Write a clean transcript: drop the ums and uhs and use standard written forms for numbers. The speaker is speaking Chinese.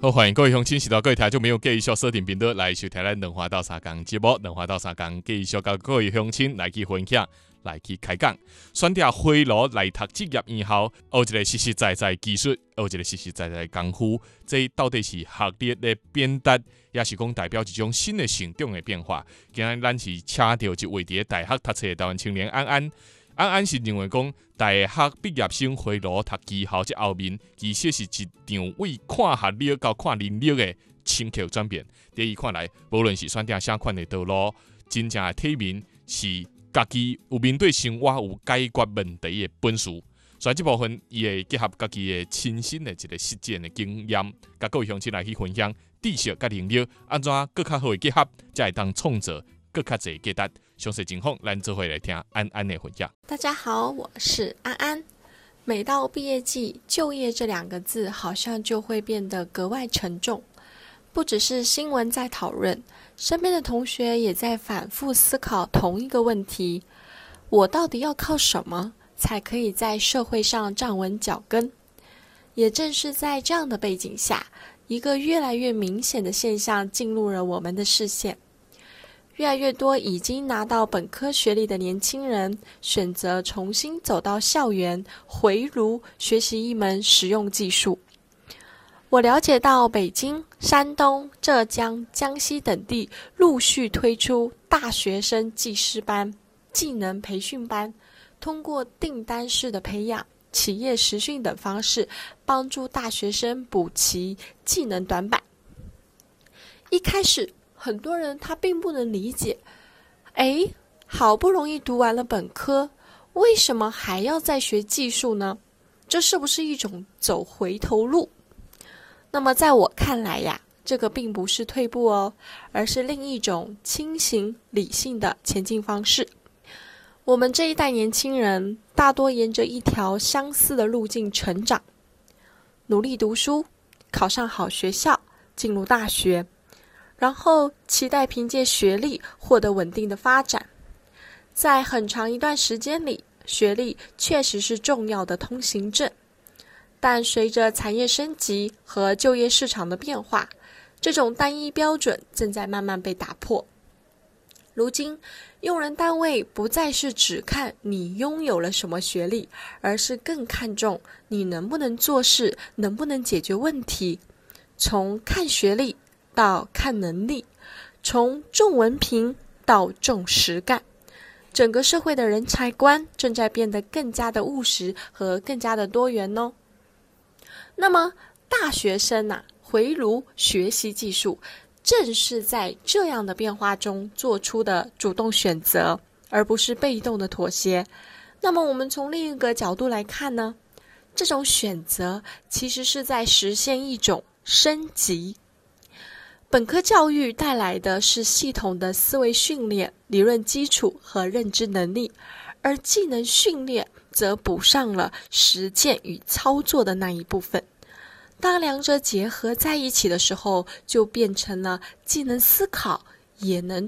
好，欢迎各位乡亲，是到各位听众朋友继续锁定频道来收听咱两花到三工节目，两花到三工继续跟各位乡亲来去分享，来去开讲。选择回炉来读职业院校，学一个实实在在技术，学一个实实在在功夫，这到底是学历的变达，也是讲代表一种新的成长的变化。今日咱是请到一位伫大学读册的台湾青年安安。安安是认为讲，大学毕业生回炉读技校之后面，其实是一场为看学历到看能力的深刻转变。在伊看来，无论是选择啥款的道路，真正的体面是家己有面对生活有解决问题的本事。所以这部分，伊会结合家己的亲身的一个实践的经验，甲各位乡亲来去分享知识甲能力，安怎更较好的结合，才会当创造更较侪价值。详细情况，咱做伙来听安安的分享。 大家好，我是安安。每到毕业季，就业这两个字好像就会变得格外沉重。不只是新闻在讨论，身边的同学也在反复思考同一个问题：我到底要靠什么才可以在社会上站稳脚跟？也正是在这样的背景下，一个越来越明显的现象进入了我们的视线。越来越多已经拿到本科学历的年轻人选择重新走到校园，回炉学习一门实用技术。我了解到北京、山东、浙江、江西等地陆续推出大学生技师班、技能培训班，通过订单式的培养、企业实训等方式，帮助大学生补齐技能短板。一开始很多人他并不能理解，好不容易读完了本科，为什么还要再学技术呢？这是不是一种走回头路？那么在我看来呀，这个并不是退步哦，而是另一种清醒理性的前进方式。我们这一代年轻人大多沿着一条相似的路径成长，努力读书，考上好学校，进入大学，然后期待凭借学历获得稳定的发展。在很长一段时间里，学历确实是重要的通行证，但随着产业升级和就业市场的变化，这种单一标准正在慢慢被打破。如今，用人单位不再是只看你拥有了什么学历，而是更看重你能不能做事，能不能解决问题。从看学历到看能力，从重文凭到重实干，整个社会的人才观正在变得更加的务实和更加的多元哦。那么大学生回炉学习技术，正是在这样的变化中做出的主动选择，而不是被动的妥协。那么我们从另一个角度来看呢，这种选择其实是在实现一种升级。本科教育带来的是系统的思维训练、理论基础和认知能力，而技能训练则补上了实践与操作的那一部分。当两者结合在一起的时候，就变成了既能思考也能